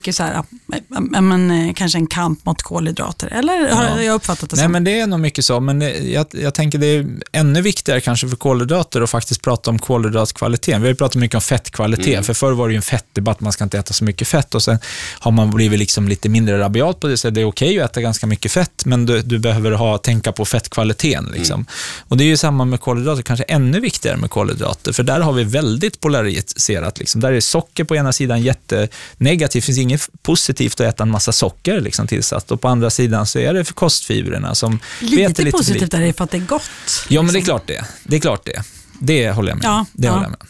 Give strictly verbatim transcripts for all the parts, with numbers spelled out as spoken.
så här, men, kanske en kamp mot kolhydrater, eller har ja. jag uppfattat det Nej, som? men det är nog mycket så, men jag, jag tänker det är ännu viktigare kanske för kolhydrater att faktiskt prata om kolhydratkvaliteten. Vi har ju pratat mycket om fettkvalitet, mm. för förr var det ju en fettdebatt, man ska inte äta så mycket fett, och sen har man blivit liksom lite mindre rabiat på det, så det är okej att äta ganska mycket fett, men du, du behöver ha, tänka på fettkvaliteten liksom. Mm. Och det är ju samma med kolhydrater, kanske ännu viktigare med kolhydrater, för där har vi väldigt polariserat liksom. Där är socker på ena sidan jättenegativt, det finns inget positivt att äta en massa socker liksom tillsatt, och på andra sidan så är det för kostfibrerna som lite, lite positivt är det för att det är gott. Ja, liksom. Men det är klart det. Det är klart det. Det håller jag med. Ja, det ja. håller jag med.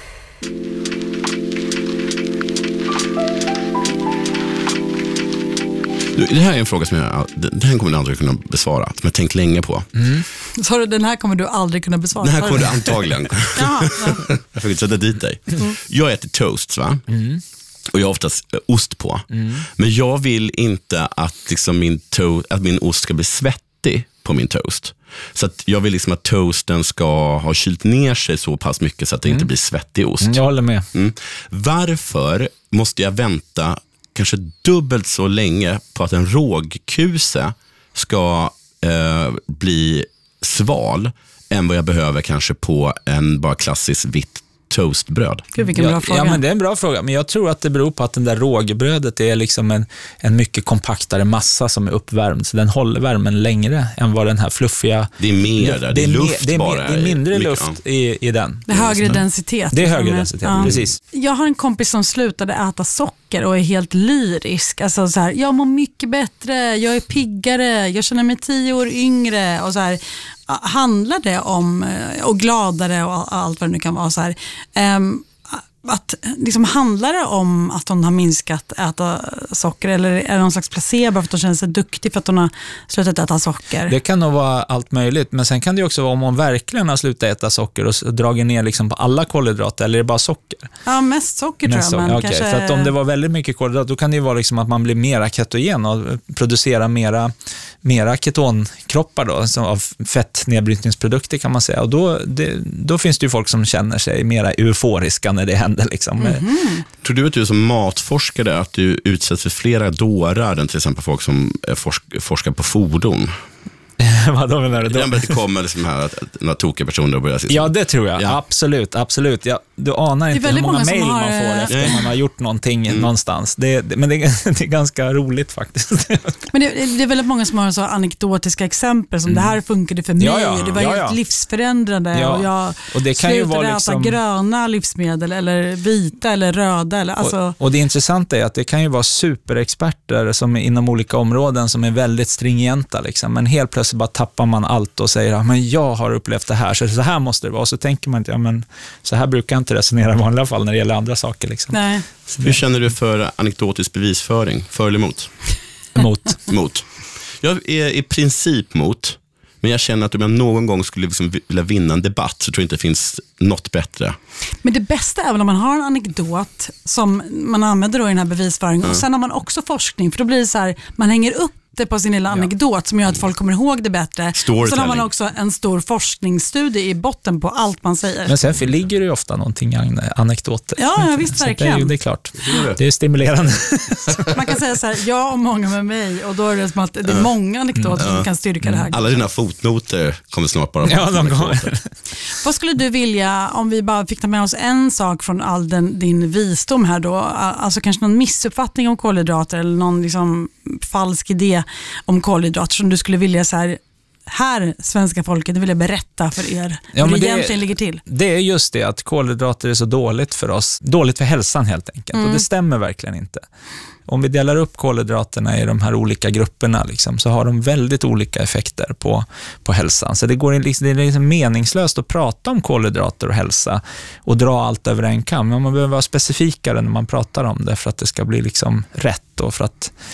Det här är en fråga som jag, den här kommer du aldrig kunna besvara, som jag tänkt länge på. Mm. Så den här kommer du aldrig kunna besvara? Den här kommer du antagligen. Jaha, ja. Jag fick sätta dit dig. Mm. Jag äter toast, va? Mm. Och jag har oftast ost på. Mm. Men jag vill inte att, liksom min, to- att min ost ska bli svettig på min toast. Så att jag vill liksom att toasten ska ha kylt ner sig så pass mycket så att det mm. inte blir svettig ost. Mm, jag håller med. Mm. Varför måste jag vänta kanske dubbelt så länge på att en rågkuse ska eh, bli sval än vad jag behöver kanske på en bara klassisk vitt toastbröd? Gud, vilken bra ja, fråga. Ja, men det är en bra fråga. Men jag tror att det beror på att den där rågbrödet är liksom en, en mycket kompaktare massa som är uppvärmd. Så den håller värmen längre än vad den här fluffiga... Det är mer där, det är luft det är, bara. Det är mindre mycket, luft ja. i, i den. Det är högre densitet. Det är högre densitet, ja. precis. Jag har en kompis som slutade äta socker och är helt lyrisk. Alltså så här, jag mår mycket bättre, jag är piggare, jag känner mig tio år yngre och så här. Handlar det om, och gladare och allt vad det nu kan vara så här, um, att liksom handlar det om att hon har minskat äta socker, eller är det någon slags placebo för att hon känner sig duktig för att hon har slutat äta socker? Det kan nog vara allt möjligt, men sen kan det också vara om hon verkligen har slutat äta socker och dragit ner liksom på alla kolhydrater, eller är det bara socker? Ja, mest socker mest tror jag. Men okay, kanske... För att om det var väldigt mycket kolhydrater, då kan det ju vara liksom att man blir mera ketogen och producerar mera, mera ketonkroppar då, som av fettnedbrytningsprodukter kan man säga. Och då, det, då finns det ju folk som känner sig mera euforiska när det händer. Liksom. Mm-hmm. Tror du att du som matforskare att du utsätts för flera dårar än till exempel folk som forsk- forskar på fordon? Vad då menar du då? Det kommer liksom här att några tokiga personer börjar se. Ja, det tror jag. Ja. Absolut, absolut. Ja, du anar inte hur många mejl har... man får efter att man har gjort någonting mm. någonstans. Det, det, men det, det är ganska roligt faktiskt. Men det, det är väldigt många som har så anekdotiska exempel som mm. det här funkade för mig. Ja, ja. Det var ja, helt ja. livsförändrande ja. och jag och det kan ju vara liksom... äta gröna livsmedel eller vita eller röda. Eller, alltså... och, och det intressanta är att det kan ju vara superexperter som är inom olika områden som är väldigt stringenta. Liksom. Men helt plötsligt bara tappar man allt och säger att men jag har upplevt det här, så så här måste det vara. Och så tänker man inte, ja men så här brukar jag inte resonera i vanliga fall när det gäller andra saker. Liksom. Nej. Hur känner du för anekdotisk bevisföring? För eller emot? Emot. Mot. Jag är i princip mot, men jag känner att om jag någon gång skulle liksom vilja vinna en debatt så tror jag inte det finns något bättre. Men det bästa är väl om man har en anekdot som man använder då i den här bevisföringen mm. och sen har man också forskning, för då blir det så här, man hänger upp på sin lilla anekdot ja. som gör att folk kommer ihåg det bättre. Och sen har man också en stor forskningsstudie i botten på allt man säger. Men sen för ligger det ju ofta någonting anekdoter. Ja, ja visst, verkligen. Det är, det är klart. Det är stimulerande. Man kan säga så här, jag och många med mig, och då är det som att det är många anekdoter mm. som kan styrka det här. Alla dina fotnoter kommer snart bara. Ja, de kommer. Vad skulle du vilja, om vi bara fick ta med oss en sak från all den, din visdom här då, alltså kanske någon missuppfattning om kolhydrater eller någon liksom falsk idé om kolhydrater som du skulle vilja så här, här svenska folket, det vill jag berätta för er ja, hur det, det egentligen ligger till. Det är just det att kolhydrater är så dåligt för oss, dåligt för hälsan helt enkelt mm. och det stämmer verkligen inte. Om vi delar upp kolhydraterna i de här olika grupperna liksom, så har de väldigt olika effekter på, på hälsan. Så det, går, det är liksom meningslöst att prata om kolhydrater och hälsa och dra allt över en kam. Men man behöver vara specifikare när man pratar om det för att det ska bli liksom rätt och för att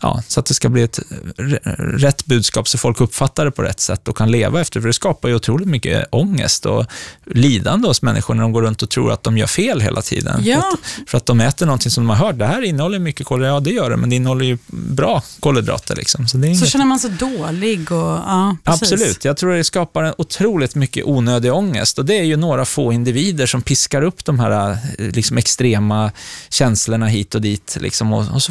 ja, så att det ska bli ett rätt budskap så folk uppfattar det på rätt sätt och kan leva efter. För det skapar ju otroligt mycket ångest och lidande hos människor när de går runt och tror att de gör fel hela tiden. Ja. För, att, för att de äter någonting som de har hört. Det här innehåller mycket kolhydrater. Ja, det gör det, men det innehåller ju bra kolhydrater. Liksom. Så, det är inget... så känner man sig dålig. Och, ja, Absolut. Jag tror det skapar en otroligt mycket onödig ångest. Och det är ju några få individer som piskar upp de här liksom, extrema känslorna hit och dit. Liksom, och, och så